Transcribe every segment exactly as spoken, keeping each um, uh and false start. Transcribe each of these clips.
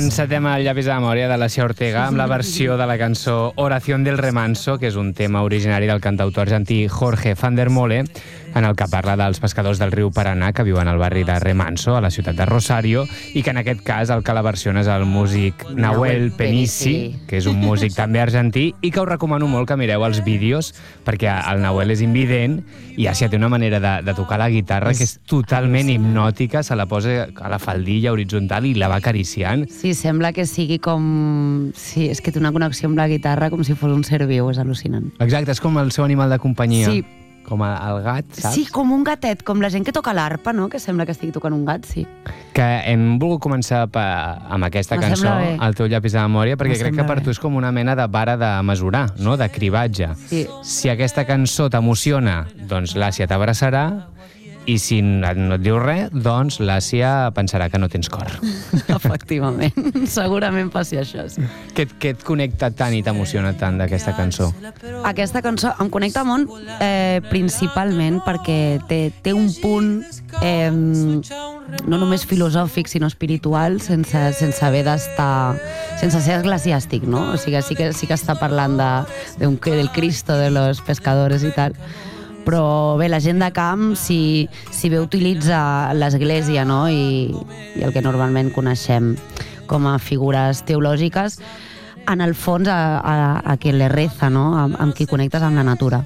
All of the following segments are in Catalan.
Encetem el llapis de la memòria de l'Asia Ortega amb la versió de la cançó Oración del Remanso, que és un tema originari del cantautor argentí Jorge van der Mole, en el que parla dels pescadors del riu Paranà que viuen al barri de Remanso, a la ciutat de Rosario, i que en aquest cas el que la versiona és el músic Nahuel Penissi, que és un músic també argentí, i que us recomano molt que mireu els vídeos, perquè el Nahuel és invident i Àsia té una manera de, de tocar la guitarra que és totalment hipnòtica, se la posa a la faldilla horitzontal i la va acariciant. Sí, sembla que sigui com... Sí, és que té una connexió amb la guitarra com si fos un ser viu, és al·lucinant. Exacte, és com el seu animal de companyia. Sí. Com el gat, saps? Sí, com un gatet, com la gent que toca l'arpa, no? Que sembla que estigui tocant un gat, sí. Que hem volgut començar pa, amb aquesta cançó, el teu llapis de memòria, perquè crec que per tu és com una mena de vara de mesurar, no? De cribatge. Sí. Si aquesta cançó t'emociona, doncs l'Àsia t'abraçarà, i si no et diu res, doncs l'Àsia pensarà que no tens cor. Efectivament, segurament passi això, sí. Què, què et connecta tant i t'emociona tant d'aquesta cançó? Aquesta cançó em connecta molt eh, principalment perquè té, té un punt eh, no només filosòfic, sinó espiritual, sense, sense haver d'estar... sense ser eclesiàstic, no? O sigui, sí que, sí que està parlant de, de un, del Cristo de los pescadores i tal. Però bé, la gent de camp, si, si bé utilitza l'església, no? I, i el que normalment coneixem com a figures teològiques, en el fons a, a, a qui le reza, no? Amb, amb qui connectes amb la natura.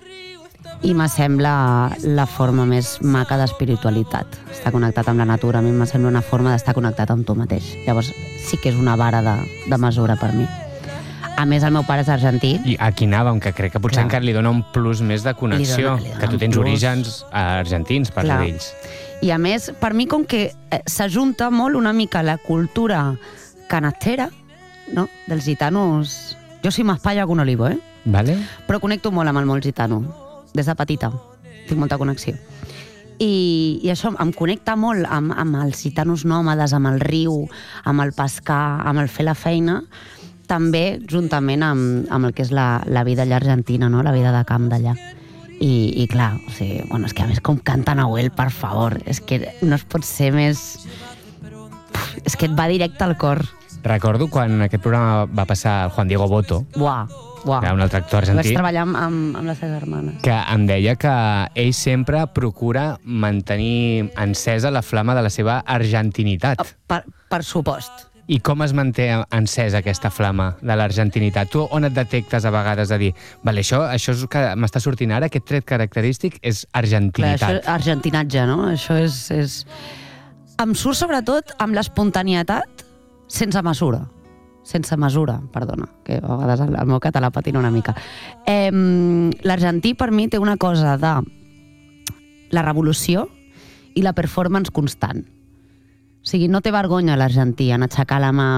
I me sembla la forma més maca d'espiritualitat. Estar connectat amb la natura, a mi me sembla una forma d'estar connectat amb tu mateix. Llavors sí que és una vara de, de mesura per mi. A més, el meu pare és argentí. I aquí anàvem, que crec que potser Clar. encara li dona un plus més de connexió, li dona, li dona que tu tens plus. Orígens argentins, per d'ells. I a més, per mi, com que s'ajunta molt una mica la cultura canastera, no?, dels gitanos... Jo soy más palla que un olivo, eh? Vale. Però connecto molt amb el món gitano, des de petita. Tinc molta connexió. I, i això em connecta molt amb, amb els gitanos nòmades, amb el riu, amb el pescar, amb el fer la feina, també juntament amb, amb el que és la, la vida allà argentina, no? La vida de camp d'allà. I, i clar, o sigui, bueno, és que a més com canta Nahuel, per favor, és que no es pot ser més... Uf, és que et va directe al cor. Recordo quan aquest programa va passar el Juan Diego Boto, Buah, buah. que era un altre actor argentí. Vaig treballar amb, amb, amb les seves germanes. Que em deia que ell sempre procura mantenir encesa la flama de la seva argentinitat. Per, per supost. I com es manté encesa aquesta flama de l'argentinitat? Tu on et detectes a vegades de dir vale, això, això és que m'està sortint ara, aquest tret característic és argentinitat. Clar, això és argentinatge, no? Això és, és... Em surt sobretot amb l'espontanietat sense mesura. Sense mesura, perdona, que a vegades el, el meu català patina una mica. Eh, L'argentí per mi té una cosa de la revolució i la performance constant. O sigui, no té vergonya l'argentí en aixecar la mà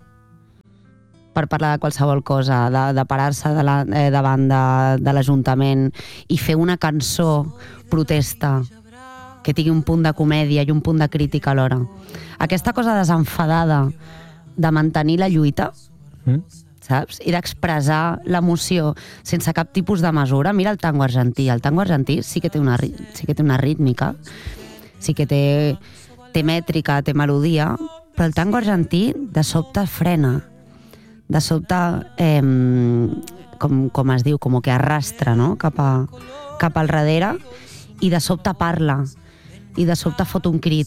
per parlar de qualsevol cosa, de, de parar-se de la, eh, davant de, de l'Ajuntament i fer una cançó protesta que tingui un punt de comèdia i un punt de crítica alhora. Aquesta cosa desenfadada de mantenir la lluita, mm. saps? I d'expressar l'emoció sense cap tipus de mesura. Mira el tango argentí. El tango argentí sí que té una, sí que té una rítmica, sí que té... té mètrica, té melodia, però el tango argentí de sobte frena, de sobte, eh, com, com es diu, com que arrastra, no?, cap, a, cap al darrere, i de sobte parla, i de sobte fot un crit.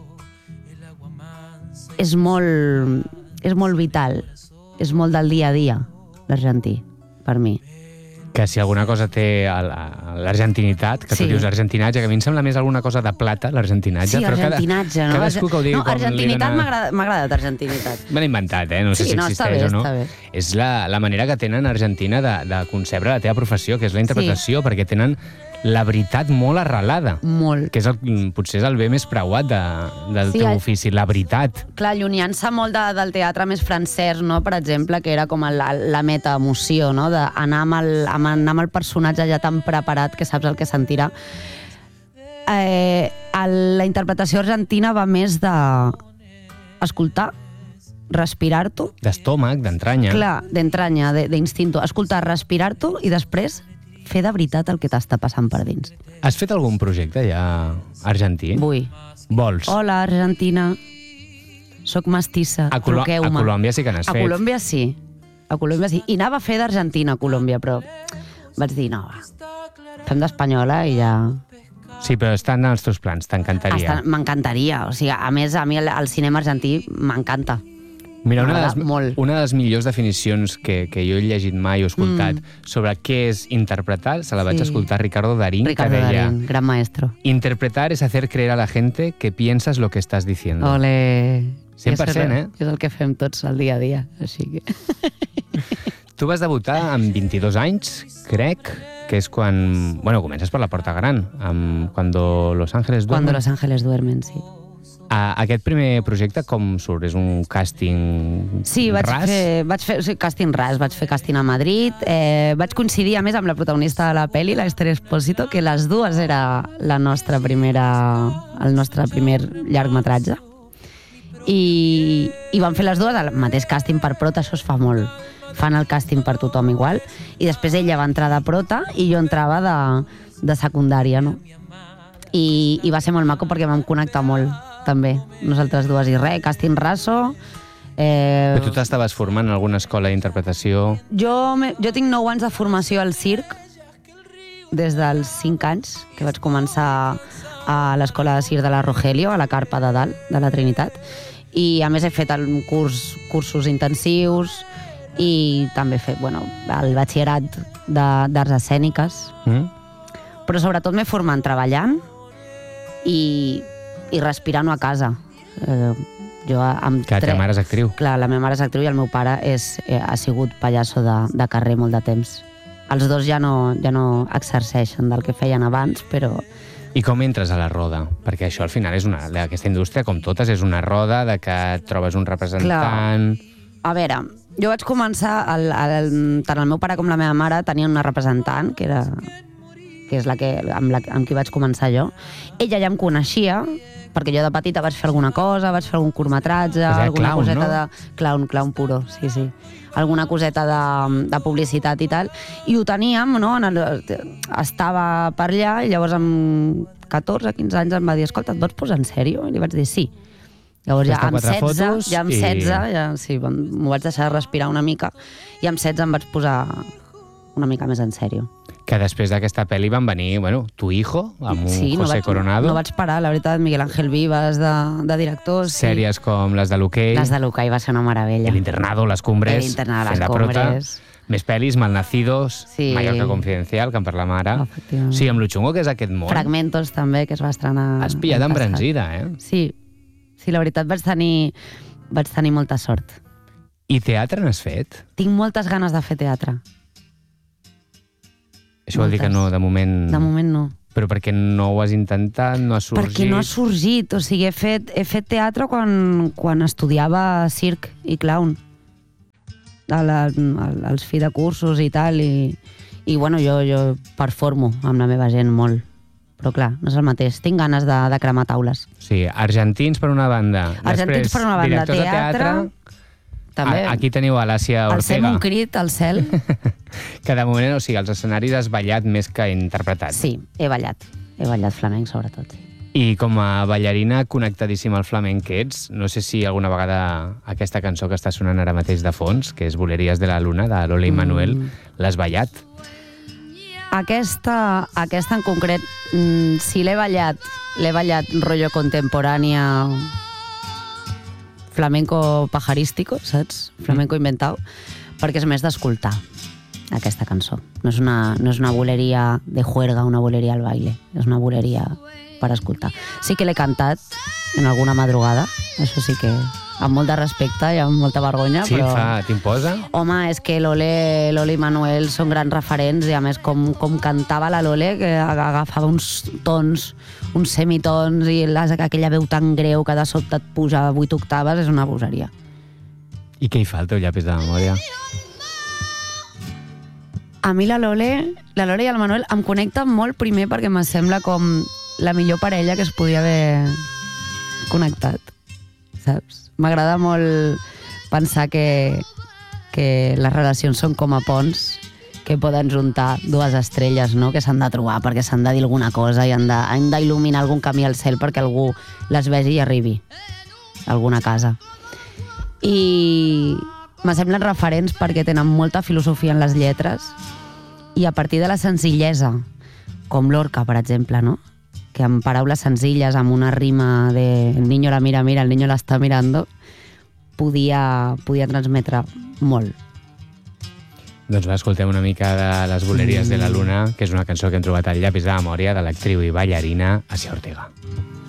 És molt, és molt vital, és molt del dia a dia, l'argentí, per mi. Que si alguna cosa té l'argentinitat, que sí. Tu dius argentinatge, que a mi em sembla més alguna cosa de plata, l'argentinatge. Sí, però argentinatge, cada, no? Cadascú que ho digui no, com argentinitat dona... m'ha agradat, argentinitat. Me l'he inventat, eh? No sé sí, si no, existeix bé, o no. Bé. És la, la manera que tenen a Argentina de, de concebre la teva professió, que és la interpretació, sí. Perquè tenen la veritat molt arrelada. Molt. Que és el, potser és el bé més preuat de, del sí, teu ofici, la veritat. Clar, allunyant-se molt de, del teatre més francès, no?, per exemple, que era com la, la metaemoció, no?, d'anar amb, el, amb, anar amb el personatge ja tan preparat que saps el que sentirà. Eh, la interpretació argentina va més de escoltar, respirar-t'ho. D'estómac, d'entranya. Clar, d'entranya, d'instinto. Escoltar, respirar-t'ho i després fer de veritat el que t'està passant per dins. Has fet algun projecte ja argentí? Vull. Vols? Hola, Argentina. soc mestissa, A, Colo truqueu-me. a Colòmbia sí que n'has A fet. Colòmbia sí, a Colòmbia sí. I anava a fer d'Argentina a Colòmbia, però vaig dir, no, va, fem d'espanyola i ja... Sí, però estan als teus plans, t'encantaria. Està- M'encantaria, o sigui, a més, a mi el, el cinema argentí m'encanta. Mira, una de, les, M'agrada molt. una de les millors definicions que, que jo he llegit mai o escoltat mm. sobre què és interpretar, se la vaig Sí. escoltar a Ricardo Darín, Ricardo que deia: Darín, gran maestro. interpretar es hacer creer a la gente que piensas lo que estás diciendo. Ole. cent per cent, I eh? És el que fem tots al dia a dia, així que... Tu vas debutar amb vint-i-dos anys, crec, que és quan... Bueno, comences per la porta gran, amb Cuando Los Ángeles Duermen. Cuando los ángeles duermen, sí. A, aquest primer projecte com surt? És un càsting Sí, vaig ras? fer, vaig fer sí, càsting ras, vaig fer càsting a Madrid, eh, vaig coincidir a més amb la protagonista de la pel·li, l'Esther Espósito, que les dues era la nostra primera, el nostre primer llargmetratge. I, i van fer les dues el mateix càsting per prota, això es fa molt. Fan el càsting per tothom igual, i després ella va entrar de prota i jo entrava de, de secundària, no? I, I va ser molt maco perquè vam connectar molt, també, nosaltres dues. I res, càsting raso... Eh... Però tu t'estaves formant en alguna escola d'interpretació? Jo, me, jo tinc nou anys de formació al circ, des dels cinc anys, que vaig començar a l'escola de circ de la Rogelio, a la Carpa de Dalt, de la Trinitat, i a més he fet un curs, cursos intensius i també he fet bueno, el batxillerat d'arts escèniques, Mm? però sobretot m'he format treballant i, i respirant a casa. Eh, jo amb Que la teva mare és actriu. Clar, la meva mare és actriu i el meu pare és, eh, ha sigut pallasso de, de carrer molt de temps. Els dos ja no, ja no exerceixen del que feien abans, però... I com entres a la roda? Perquè això al final és una... Aquesta indústria, com totes, és una roda de que et trobes un representant... A veure, jo vaig començar... El, el, tant el meu pare com la meva mare tenien una representant, que era que és la que, amb, la, amb qui vaig començar jo. Ella ja em coneixia, perquè jo de petita vaig fer alguna cosa, vaig fer algun curtmetratge, És alguna clown, coseta no? de... Clown, clown puro, sí, sí. Alguna coseta de, de publicitat i tal. I ho teníem, no? En el, estava per allà i llavors amb catorze, quinze anys em va dir: escolta, et vols posar en sèrio? I li vaig dir sí. Llavors ja Fes-te amb quatre setze, fotos ja amb i- setze, ja, sí, m'ho vaig deixar respirar una mica, i amb setze em vaig posar una mica més en sèrio. Que després d'aquesta pel·li van venir, bueno, Tu hijo, amb un Sí, no José vaig, Coronado. no vaig parar, la veritat, Miguel Ángel Vivas de, de director. Sí. Sèries com les de l'Hoquei, Les de Lucay va ser una meravella. El Internado, Les Cumbres, El Internado, fent Les de prota. Cumbres. Més pel·lis, Malnacidos, Sí. Mallorca Confidencial, que en parlem ara. Efectivament. Sí, amb lo xungo que és aquest món. Fragmentos també, que es va estrenar... Has pillat l'any passat. embranzida, eh? Sí, sí, la veritat vaig tenir, vaig tenir molta sort. I teatre n'has fet? Tinc moltes ganes de fer teatre. Això vol dir que no, de moment... De moment no. Però perquè no ho has intentat, no ha sorgit... Perquè no ha sorgit, o sigui, he fet, he fet teatre quan, quan estudiava circ i clown. A la, al- als fi de cursos i tal, i, i bueno, jo, jo performo amb la meva gent molt. Però clar, no és el mateix. Tinc ganes de, de cremar taules. Sí, argentins per una banda. Argentins Després, per una banda, directors de teatre... També. A, aquí teniu a l'Àsia Alcem Ortega. un crit al cel. Que de moment, o sigui, als escenaris has ballat més que interpretat. Sí, he ballat. He ballat flamenc, sobretot. I com a ballarina connectadíssima al flamenc que ets, no sé si alguna vegada aquesta cançó que està sonant ara mateix de fons, que és Boleries de la Luna, de Lola i Manuel, Mm. l'has ballat? Aquesta, aquesta en concret, mm, si l'he ballat, l'he ballat rotllo contemporània, flamenco pajarístico, saps? Flamenco inventau, perquè és més d'escoltar aquesta cançó. No és, una, no és una boleria de juerga, una boleria al baile, és una boleria per escoltar. Sí que l'he cantat en alguna madrugada, això sí que amb molt de respecte i amb molta vergonya, Sí, però... fa, t'imposa? Home, és que l'Ole l'Ole i Manuel són grans referents i a més com, com cantava la Lole, que agafava uns tons, uns semitons i les, aquella veu tan greu que de sobte et puja a vuit octaves, és una bogeria. I què hi fa el teu llapis de memòria? A mi la Lole, la Lole i el Manuel em connecten molt primer perquè me sembla com la millor parella que es podia haver connectat, saps? M'agrada molt pensar que, que les relacions són com a ponts que poden juntar dues estrelles, no? Que s'han de trobar perquè s'han de dir alguna cosa i han de- han d'il·luminar algun camí al cel perquè algú les vegi i arribi a alguna casa. i me semblen referents perquè tenen molta filosofia en les lletres i a partir de la senzillesa, com Lorca, per exemple, no? Que amb paraules senzilles, amb una rima de el niño la mira, mira, el niño la està mirando, podia, podia transmetre molt. Doncs va, escoltem una mica de Les boleries mm. de la luna, que és una cançó que hem trobat al llapis de memòria de l'actriu i ballarina Asia Ortega.